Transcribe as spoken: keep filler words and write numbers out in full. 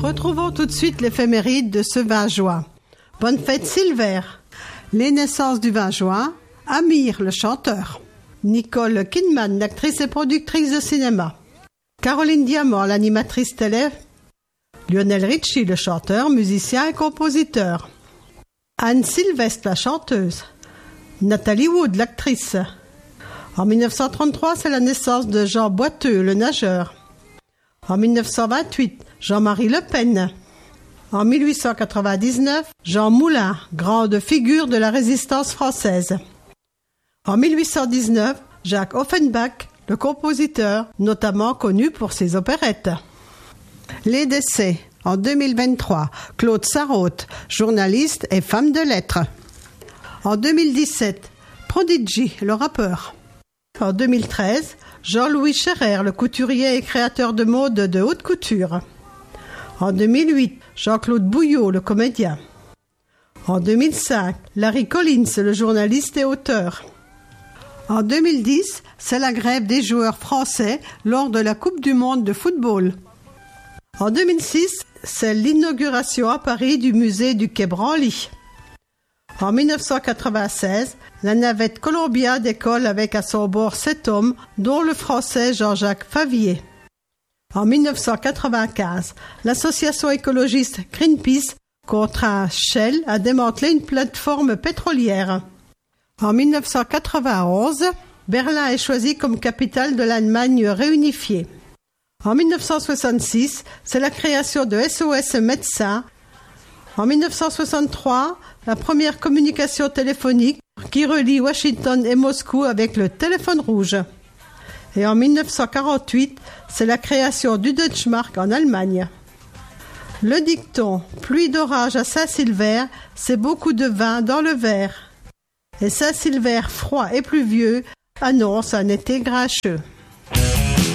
Retrouvons tout de suite l'éphéméride de ce vingt juin. Bonne fête Silver. Les naissances du vingt juin. Amir, le chanteur. Nicole Kidman, l'actrice et productrice de cinéma. Caroline Diamant, l'animatrice télé. Lionel Richie, le chanteur, musicien et compositeur. Anne Sylvestre, la chanteuse. Nathalie Wood, l'actrice. En mille neuf cent trente-trois, c'est la naissance de Jean Boiteux, le nageur. En mille neuf cent vingt-huit, Jean-Marie Le Pen. En mille huit cent quatre-vingt-dix-neuf, Jean Moulin, grande figure de la résistance française. En mille huit cent dix-neuf, Jacques Offenbach, le compositeur, notamment connu pour ses opérettes. Les décès. En deux mille vingt-trois, Claude Sarraute, journaliste et femme de lettres. En deux mille dix-sept, Prodigy, le rappeur. En deux mille treize, Jean-Louis Scherrer, le couturier et créateur de mode de haute couture. En deux mille huit, Jean-Claude Bouillot, le comédien. En deux mille cinq, Larry Collins, le journaliste et auteur. En deux mille dix, c'est la grève des joueurs français lors de la Coupe du monde de football. En deux mille six, c'est l'inauguration à Paris du musée du Quai Branly. En mille neuf cent quatre-vingt-seize, la navette Columbia décolle avec à son bord sept hommes, dont le français Jean-Jacques Favier. En mille neuf cent quatre-vingt-quinze, l'association écologiste Greenpeace contraint Shell à démanteler une plateforme pétrolière. En mille neuf cent quatre-vingt-onze, Berlin est choisi comme capitale de l'Allemagne réunifiée. En mille neuf cent soixante-six, c'est la création de S O S Médecins. En mille neuf cent soixante-trois, la première communication téléphonique qui relie Washington et Moscou avec le téléphone rouge. Et en mille neuf cent quarante-huit, c'est la création du Deutsche Mark en Allemagne. Le dicton « Pluie d'orage à Saint-Silver », c'est beaucoup de vin dans le verre. Et Saint-Silver froid et pluvieux annonce un été grincheux.